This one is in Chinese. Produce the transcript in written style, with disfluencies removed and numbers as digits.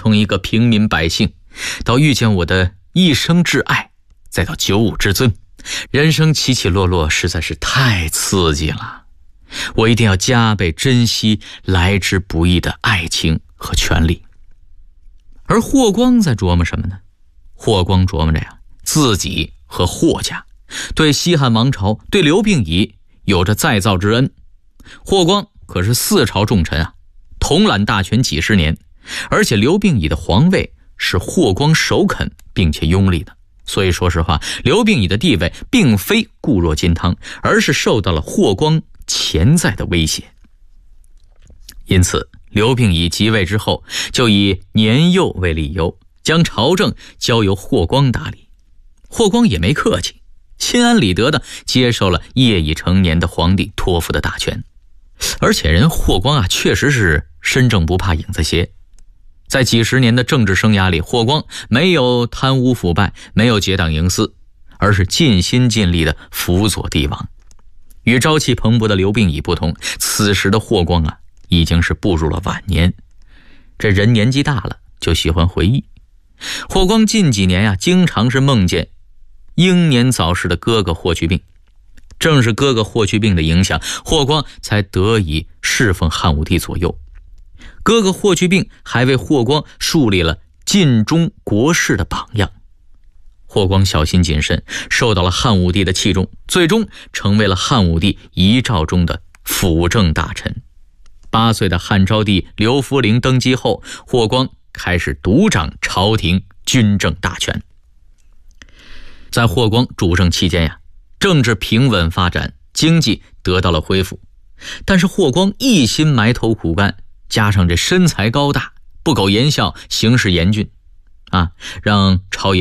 从一个平民百姓到遇见我的一生挚爱，再到九五之尊，人生起起落落实在是太刺激了。我一定要加倍珍惜来之不易的爱情和权利。而霍光在琢磨什么呢？霍光琢磨着呀，自己和霍家对西汉王朝，对刘病已有着再造之恩。霍光可是4朝重臣啊，统揽大权几十年，而且刘病已的皇位是霍光首肯并且拥立的。所以说实话，刘病已的地位并非固若金汤，而是受到了霍光潜在的威胁。因此刘病已即位之后，就以年幼为理由，将朝政交由霍光打理。霍光也没客气，心安理得地接受了业已成年的皇帝托付的大权。而且人霍光啊，确实是身正不怕影子斜。在几十年的政治生涯里，霍光没有贪污腐败，没有结党营私，而是尽心尽力地辅佐帝王。与朝气蓬勃的刘病已不同，此时的霍光啊，已经是步入了晚年。这人年纪大了，就喜欢回忆。霍光近几年呀，经常是梦见英年早逝的哥哥霍去病。正是哥哥霍去病的影响，霍光才得以侍奉汉武帝左右。哥哥霍去病还为霍光树立了尽忠国事的榜样。霍光小心谨慎，受到了汉武帝的器重，最终成为了汉武帝遗诏中的辅政大臣。8岁的汉昭帝刘弗陵登基后，霍光开始独掌朝廷军政大权。在霍光主政期间呀，政治平稳发展，经济得到了恢复。但是霍光一心埋头苦干，加上这身材高大，不苟言笑，行事严峻啊，让朝野